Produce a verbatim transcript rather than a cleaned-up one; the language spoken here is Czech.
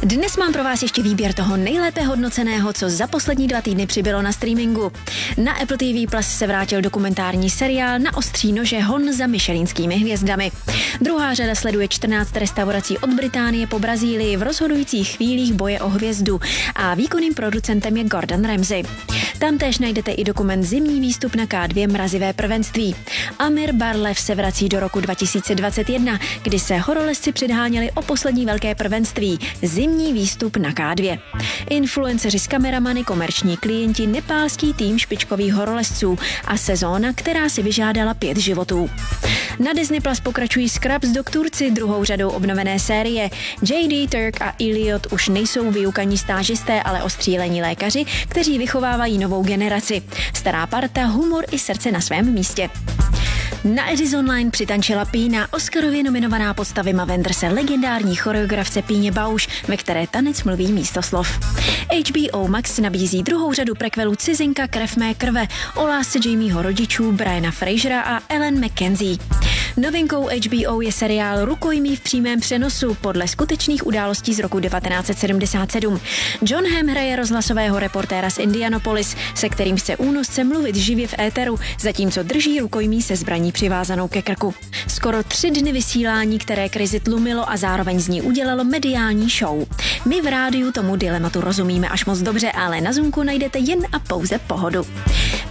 Dnes mám pro vás ještě výběr toho nejlépe hodnoceného, co za poslední dva týdny přibylo na streamingu. Na Apple T V Plus se vrátil dokumentární seriál Na ostří nože hon za michelinskými hvězdami. Druhá řada sleduje čtrnáct restaurací od Británie po Brazílii v rozhodujících chvílích boje o hvězdu a výkonným producentem je Gordon Ramsay. Tam též najdete i dokument Zimní výstup na K dva mrazivé prvenství. Amir Barlev se vrací do roku dva tisíce dvacet jedna, kdy se horolezci předháněli o poslední velké prvenství Zimní výstup na K dva. Influenceři s kameramany, komerční klienti, nepálský tým špičkových horolezců a sezóna, která si vyžádala pět životů. Na Disney Plus pokračují Scrubs doktorci druhou řadou obnovené série. J D, Turk a Elliot už nejsou vyukaní stážisté, ale ostřílení lékaři, kteří vychovávají novou generaci. Stará parta, humor i srdce na svém místě. Na Edis Online přitančila Pína, Oscarově nominovaná podsta Vima Wenderse, legendární choreografce Píně Bausch, ve které tanec mluví místo slov. H B O Max nabízí druhou řadu prequelu Cizinka krev mé krve o lásce Jamieho rodičů Briana Frasera a Ellen McKenzie. Novinkou H B O je seriál Rukojmí v přímém přenosu podle skutečných událostí z roku devatenáct set sedmdesát sedm. John Hamm hraje rozhlasového reportéra z Indianapolis, se kterým chce únosce mluvit živě v éteru, zatímco drží rukojmí se zbraní přivázanou ke krku. Skoro tři dny vysílání, které krizi tlumilo a zároveň z ní udělalo mediální show. My v rádiu tomu dilematu rozumíme až moc dobře, ale na Zoomku najdete jen a pouze pohodu.